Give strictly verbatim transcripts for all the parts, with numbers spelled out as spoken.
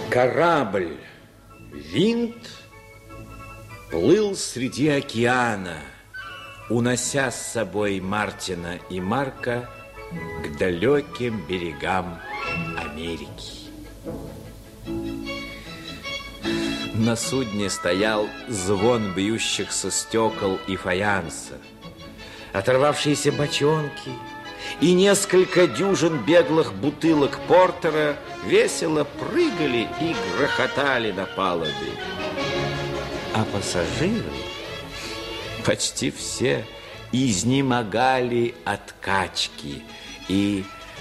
Корабль «Винт» плыл среди океана, унося с собой Мартина и Марка к далеким берегам Америки. На судне стоял звон бьющихся стекол и фаянса, оторвавшиеся бочонки и несколько дюжин беглых бутылок портера весело прыгали и грохотали на палубе. А пассажиры почти все изнемогали от качки и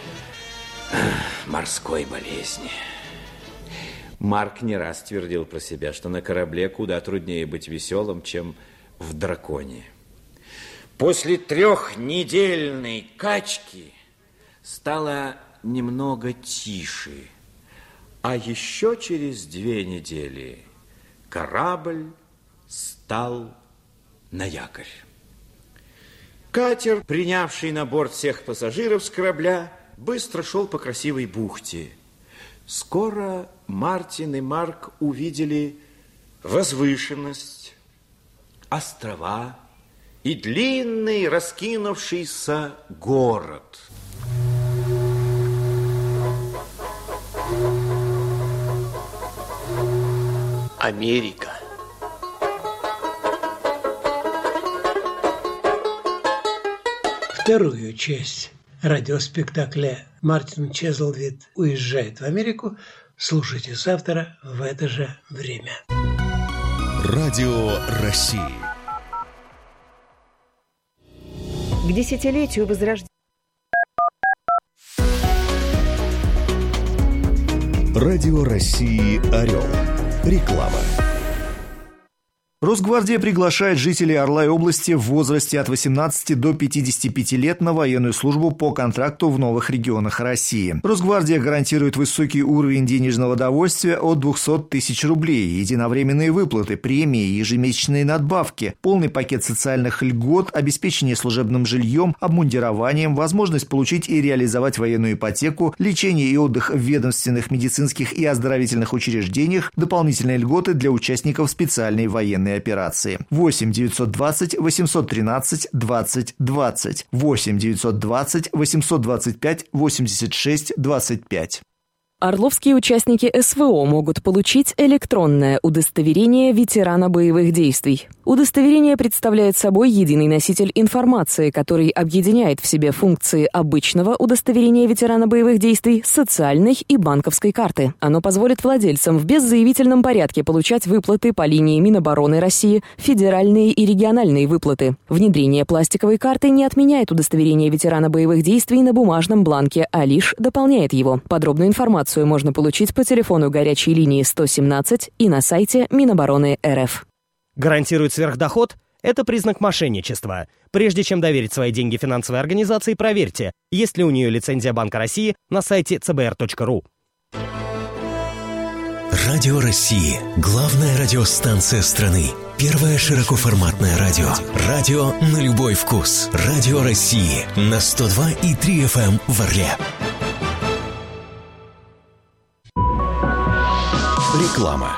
морской болезни. Марк не раз твердил про себя, что на корабле куда труднее быть веселым, чем в «Драконе». После трехнедельной качки стало немного тише, а еще через две недели корабль стал на якорь. Катер, принявший на борт всех пассажиров с корабля, быстро шел по красивой бухте. Скоро Мартин и Марк увидели возвышенность, острова и длинный раскинувшийся город. Америка. Вторую часть радиоспектакля «Мартин Чезлвид уезжает в Америку» слушайте завтра в это же время. Радио России. К десятилетию возрождения. Радио России «Орел». Реклама. Росгвардия приглашает жителей Орла и области в возрасте от восемнадцати до пятидесяти пяти лет на военную службу по контракту в новых регионах России. Росгвардия гарантирует высокий уровень денежного довольствия от двухсот тысяч рублей, единовременные выплаты, премии, ежемесячные надбавки, полный пакет социальных льгот, обеспечение служебным жильем, обмундированием, возможность получить и реализовать военную ипотеку, лечение и отдых в ведомственных, медицинских и оздоровительных учреждениях, дополнительные льготы для участников специальной военной операции. восемь девятьсот двадцать восемьсот тринадцать двадцать двадцать. восемь девятьсот двадцать восемьсот двадцать пять восемьдесят шесть двадцать пять. Орловские участники эс вэ о могут получить электронное удостоверение ветерана боевых действий. Удостоверение представляет собой единый носитель информации, который объединяет в себе функции обычного удостоверения ветерана боевых действий, социальной и банковской карты. Оно позволит владельцам в беззаявительном порядке получать выплаты по линии Минобороны России, федеральные и региональные выплаты. Внедрение пластиковой карты не отменяет удостоверение ветерана боевых действий на бумажном бланке, а лишь дополняет его. Подробную информацию можно получить по телефону горячей линии сто семнадцать и на сайте Минобороны эр эф. Гарантирует сверхдоход? Это признак мошенничества. Прежде чем доверить свои деньги финансовой организации, проверьте, есть ли у нее лицензия Банка России на сайте цэ бэ эр точка ру. Радио России. Главная радиостанция страны. Первое широкоформатное радио. Радио на любой вкус. Радио России. На сто два и три эф эм в Орле. Реклама.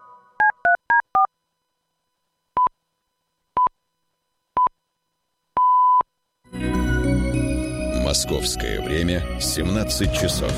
Московское время семнадцать часов.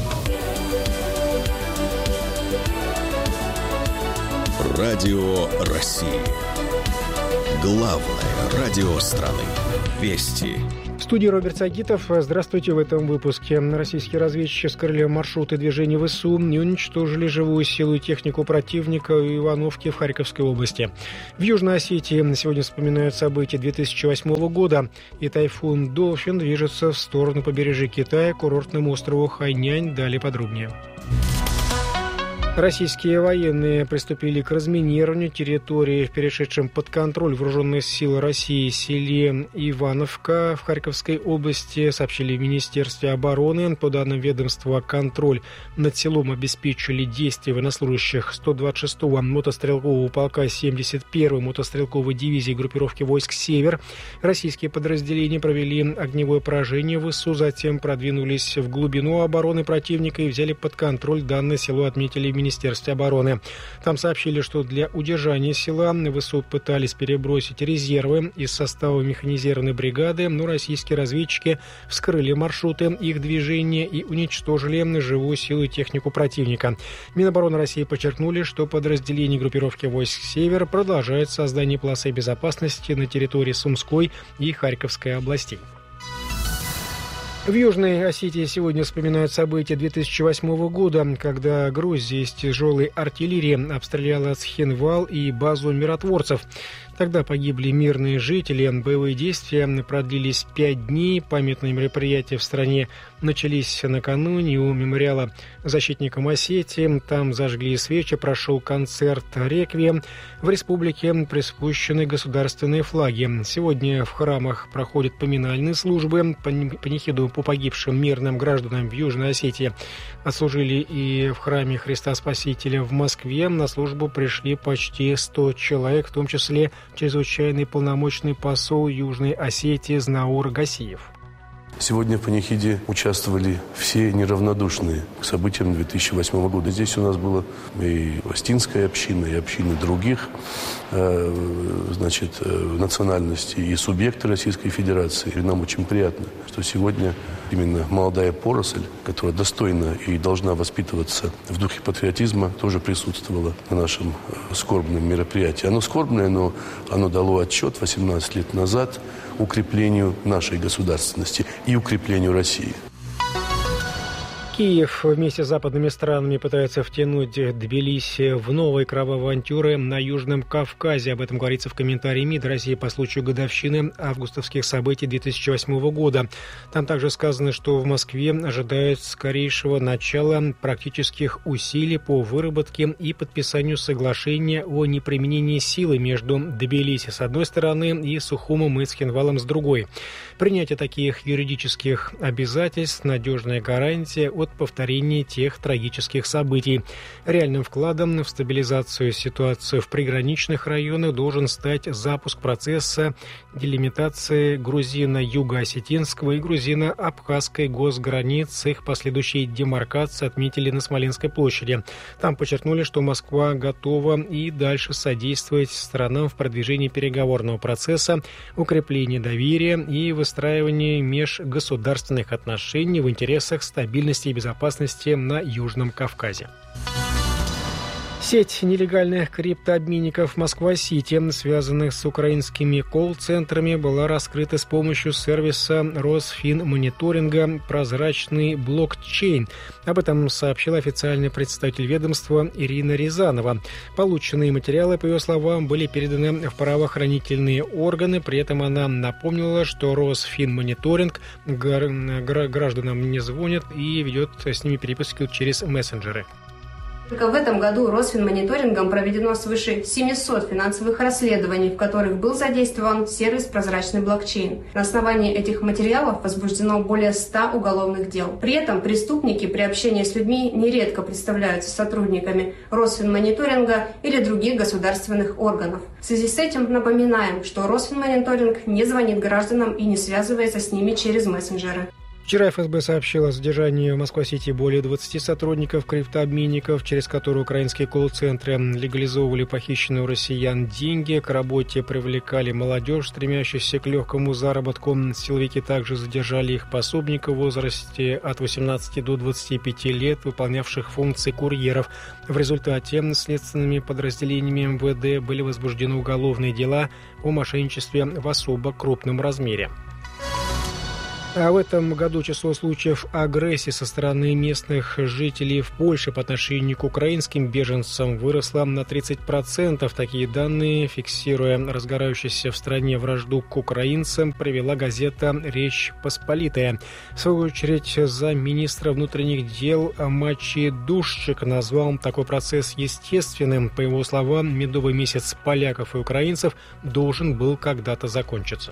Радио России. Главное радио страны. Вести. В студии Роберт Сагитов. Здравствуйте. В этом выпуске. Российские разведчики скрыли маршруты движения вэ эс у и уничтожили живую силу и технику противника в Ивановке в Харьковской области. В Южной Осетии сегодня вспоминают события две тысячи восьмого года, и тайфун «Долфин» движется в сторону побережья Китая к курортному острову Хайнань. Далее подробнее. Российские военные приступили к разминированию территории в перешедшем под контроль вооруженных сил России селе Ивановка в Харьковской области, сообщили в Министерстве обороны. По данным ведомства, контроль над селом обеспечили действия военнослужащих сто двадцать шестого мотострелкового полка семьдесят первой мотострелковой дивизии группировки войск «Север». Российские подразделения провели огневое поражение в вэ эс у, затем продвинулись в глубину обороны противника и взяли под контроль данное село, отметили в Министерстве обороны. Там сообщили, что для удержания села ВСУ пытались перебросить резервы из состава механизированной бригады, но российские разведчики вскрыли маршруты их движения и уничтожили живую силу и технику противника. Минобороны России подчеркнули, что подразделение группировки войск «Север» продолжает создание полосы безопасности на территории Сумской и Харьковской областей. В Южной Осетии сегодня вспоминают события две тысячи восьмого года, когда Грузия из тяжелой артиллерии обстреляла Цхинвал и базу миротворцев. Тогда погибли мирные жители, боевые действия продлились пять дней, памятные мероприятия в стране начались накануне у мемориала защитникам Осетии. Там зажгли свечи, прошел концерт «Реквием». В республике приспущены государственные флаги. Сегодня в храмах проходят поминальные службы. Панихиду по погибшим мирным гражданам в Южной Осетии отслужили и в храме Христа Спасителя в Москве. На службу пришли почти сто человек, в том числе чрезвычайный полномочный посол Южной Осетии Знаур Гасиев. Сегодня в панихиде участвовали все неравнодушные к событиям две тысячи восьмого года. Здесь у нас была и Остинская община, и общины других э, значит, национальностей, и субъекты Российской Федерации. И нам очень приятно, что сегодня именно молодая поросль, которая достойна и должна воспитываться в духе патриотизма, тоже присутствовала на нашем скорбном мероприятии. Оно скорбное, но оно дало отчет восемнадцать лет назад укреплению нашей государственности и укреплению России. Киев вместе с западными странами пытается втянуть Тбилиси в новые кровавые авантюры на Южном Кавказе. Об этом говорится в комментарии МИД России по случаю годовщины августовских событий две тысячи восьмого года. Там также сказано, что в Москве ожидают скорейшего начала практических усилий по выработке и подписанию соглашения о неприменении силы между Тбилиси с одной стороны и Сухумом и Цхинвалом с другой. Принятие таких юридических обязательств – надежная гарантия от повторения тех трагических событий. Реальным вкладом в стабилизацию ситуации в приграничных районах должен стать запуск процесса делимитации грузино-юго-осетинского и грузино-абхазской госграниц, их последующей демаркации отметили на Смоленской площади. Там подчеркнули, что Москва готова и дальше содействовать сторонам в продвижении переговорного процесса, укреплении доверия и выстраивании межгосударственных отношений в интересах стабильности и безопасности на Южном Кавказе. Сеть нелегальных криптообменников Москва-Сити, связанных с украинскими колл-центрами, была раскрыта с помощью сервиса Росфинмониторинга «Прозрачный блокчейн». Об этом сообщила официальный представитель ведомства Ирина Рязанова. Полученные материалы, по ее словам, были переданы в правоохранительные органы. При этом она напомнила, что Росфинмониторинг гражданам не звонит и ведет с ними переписку через мессенджеры. Только в этом году Росфинмониторингом проведено свыше семисот финансовых расследований, в которых был задействован сервис «Прозрачный блокчейн». На основании этих материалов возбуждено более ста уголовных дел. При этом преступники при общении с людьми нередко представляются сотрудниками Росфинмониторинга или других государственных органов. В связи с этим напоминаем, что Росфинмониторинг не звонит гражданам и не связывается с ними через мессенджеры. Вчера эф эс бэ сообщила о задержании в Москва-Сити более двадцати сотрудников криптообменников, через которые украинские колл-центры легализовывали похищенные у россиян деньги, к работе привлекали молодежь, стремящуюся к легкому заработку. Силовики также задержали их пособников в возрасте от восемнадцати до двадцати пяти лет, выполнявших функции курьеров. В результате следственными подразделениями эм вэ дэ были возбуждены уголовные дела о мошенничестве в особо крупном размере. А в этом году число случаев агрессии со стороны местных жителей в Польше по отношению к украинским беженцам выросло на тридцать процентов. Такие данные, фиксируя разгорающуюся в стране вражду к украинцам, привела газета «Речь Посполитая». В свою очередь, замминистра внутренних дел Мачи Душчик назвал такой процесс естественным. По его словам, медовый месяц поляков и украинцев должен был когда-то закончиться.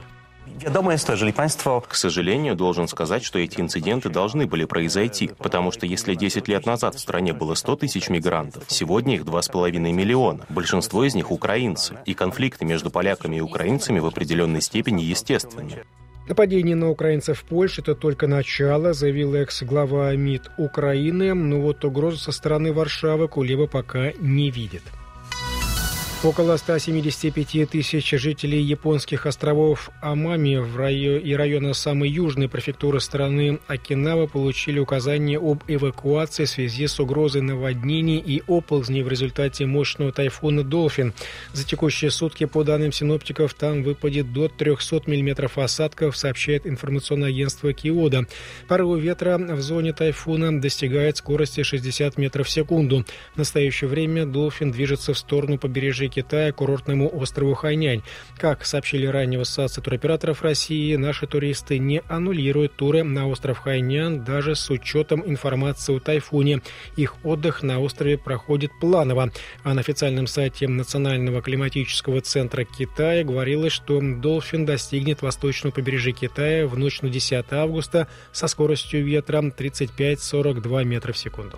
К сожалению, должен сказать, что эти инциденты должны были произойти, потому что если десять лет назад в стране было сто тысяч мигрантов, сегодня их два с половиной миллиона. Большинство из них украинцы, и конфликты между поляками и украинцами в определенной степени естественны. Нападение на украинцев в Польше – это только начало, заявил экс-глава МИД Украины. Но вот угрозу со стороны Варшавы Кулеба пока не видит. Около ста семидесяти пяти тысяч жителей японских островов Амами в районе и района самой южной префектуры страны Окинава получили указание об эвакуации в связи с угрозой наводнений и оползней в результате мощного тайфуна «Долфин». За текущие сутки, по данным синоптиков, там выпадет до трехсот миллиметров осадков, сообщает информационное агентство Киода. Порывы ветра в зоне тайфуна достигают скорости шестьдесят метров в секунду. В настоящее время «Долфин» движется в сторону побережья Китая, курортному острову Хайнянь. Как сообщили ранее в Ассоциации туроператоров России, наши туристы не аннулируют туры на остров Хайнянь даже с учетом информации о тайфуне. Их отдых на острове проходит планово. А на официальном сайте Национального климатического центра Китая говорилось, что «Долфин» достигнет восточного побережья Китая в ночь на десятое августа со скоростью ветра тридцать пять - сорок два метра в секунду.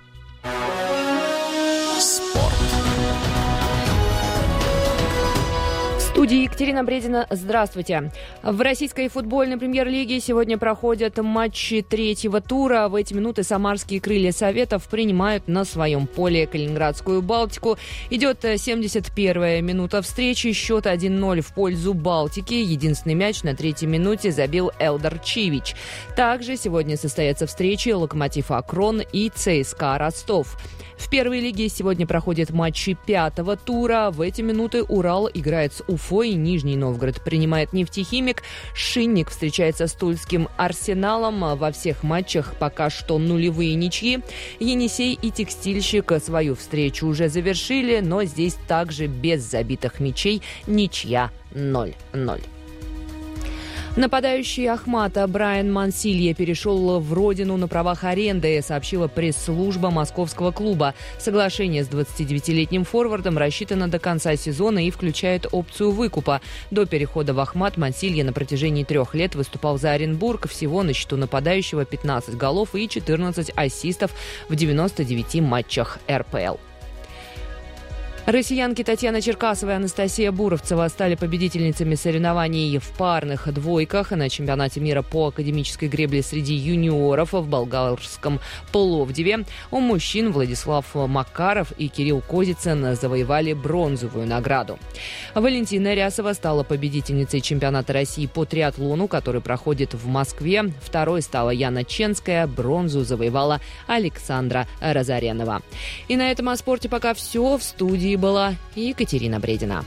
В студии Екатерина Бредина. Здравствуйте. В российской футбольной премьер-лиге сегодня проходят матчи третьего тура. В эти минуты самарские крылья Советов принимают на своем поле Калининградскую Балтику. Идет семьдесят первая минута встречи. Счет один ноль в пользу Балтики. Единственный мяч на третьей минуте забил Элдар Чивич. Также сегодня состоятся встречи Локомотив Акрон и ЦСКА Ростов. В первой лиге сегодня проходят матчи пятого тура. В эти минуты Урал играет с Уфой, Нижний Новгород принимает Нефтехимик, Шинник встречается с Тульским Арсеналом. Во всех матчах пока что нулевые ничьи. Енисей и Текстильщик свою встречу уже завершили, но здесь также без забитых мячей, ничья ноль ноль. Нападающий Ахмата Брайан Мансилье перешел в родину на правах аренды, сообщила пресс-служба московского клуба. Соглашение с двадцатидевятилетним форвардом рассчитано до конца сезона и включает опцию выкупа. До перехода в Ахмат Мансилье на протяжении трех лет выступал за Оренбург. Всего на счету нападающего пятнадцать голов и четырнадцать ассистов в девяноста девяти матчах эр пэ эл. Россиянки Татьяна Черкасова и Анастасия Буровцева стали победительницами соревнований в парных двойках на чемпионате мира по академической гребле среди юниоров в болгарском Пловдиве. У мужчин Владислав Макаров и Кирилл Козицын завоевали бронзовую награду. Валентина Рясова стала победительницей чемпионата России по триатлону, который проходит в Москве. Второй стала Яна Ченская. Бронзу завоевала Александра Разоренова. И на этом о спорте пока все. В студии была Екатерина Бредина.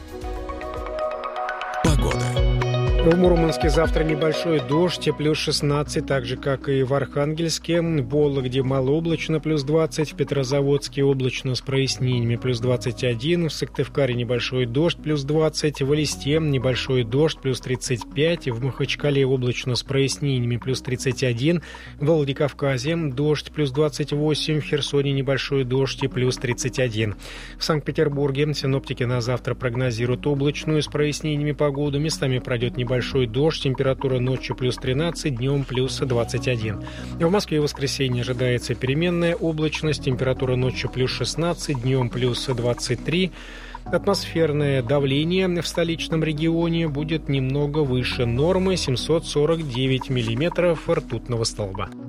В Мурманске завтра небольшой дождь, плюс шестнадцать, так же, как и в Архангельске. Вологде малооблачно, плюс двадцать. В Петрозаводске облачно с прояснениями, плюс двадцать один. В Сыктывкаре небольшой дождь, плюс двадцать. В Элисте небольшой дождь, плюс тридцать пять. В Махачкале облачно с прояснениями, плюс тридцать один. В Владикавказе дождь, плюс двадцать восемь. В Херсоне небольшой дождь и плюс тридцать один. В Санкт-Петербурге синоптики на завтра прогнозируют облачную с прояснениями погоду. Местами пройдет небольшой Большой дождь, температура ночью плюс тринадцать, днем плюс двадцать один. В Москве в воскресенье ожидается переменная облачность, температура ночью плюс шестнадцать, днем плюс двадцать три. Атмосферное давление в столичном регионе будет немного выше нормы, семьсот сорок девять миллиметров ртутного столба.